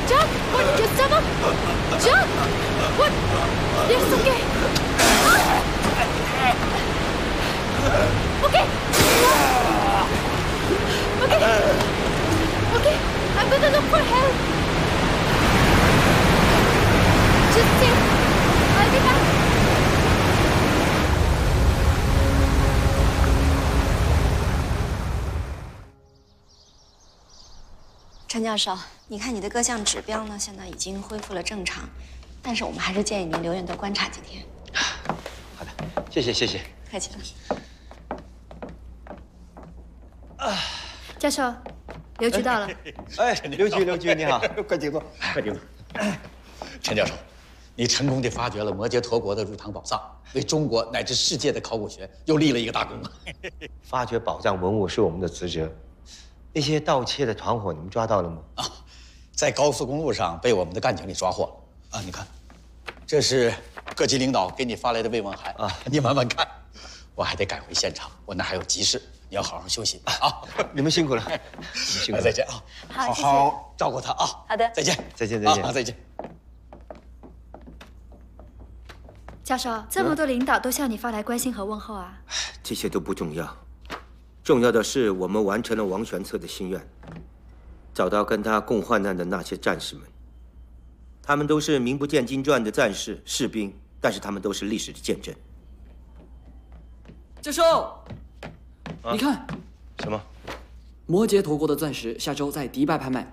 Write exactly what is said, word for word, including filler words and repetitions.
John, what? Your stomach? John, what? It's okay. Okay. Okay. Okay. I'm gonna look for help. Just stay. I'll be back. 陈教授，你看你的各项指标呢，现在已经恢复了正常，但是我们还是建议您留院多观察几天。 好的，谢谢谢谢。 客气了。 啊，教授，刘局到了。 哎，刘局，刘局你好，快请坐，快请坐。 陈教授，你成功地发掘了摩羯陀国的入唐宝藏，为中国乃至世界的考古学又立了一个大功啊！ 发掘宝藏文物是我们的职责。 那些盗窃的团伙，你们抓到了吗？ 啊，在高速公路上被我们的干警给抓获了。啊，你看，这是各级领导给你发来的慰问函啊，你慢慢看。我还得赶回现场，我那还有急事，你要好好休息啊。 你们辛苦了，你们辛苦了， 再见啊！ 好， 好好照顾他啊。 好的， 再见， 再见，再见， 啊，再见。 教授，这么多领导都向你发来关心和问候啊。 这些都不重要。 重要的是，我们完成了王玄策的心愿，找到跟他共患难的那些战士们。他们都是名不见经传的战士、士兵，但是他们都是历史的见证。 教授，啊、你看， 什么？ 摩羯陀国的钻石下周在迪拜拍卖，